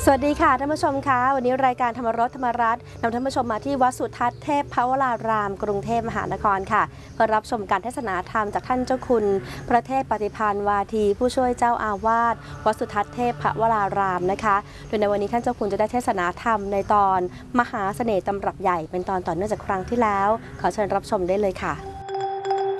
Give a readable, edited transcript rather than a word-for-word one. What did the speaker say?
สวัสดีค่ะท่านผู้ชมคะวันนี้รายการธรรมรสธรรมรัตน์นำท่านผู้ชมมาที่วัดสุทัศน์เทพพวรารามกรุงเทพมหานครค่ะเพื่อรับชมการเทศนาธรรมจากท่านเจ้าคุณพระเทพปฏิภาณวาทีผู้ช่วยเจ้าอาวาสวัดสุทัศน์เทพพวรารามนะคะโดยในวันนี้ท่านเจ้าคุณจะได้เทศนาธรรมในตอนมหาเสน่ห์ตำรับใหญ่เป็นตอนต่อเนื่องจากครั้งที่แล้วขอเชิญรับชมได้เลยค่ะ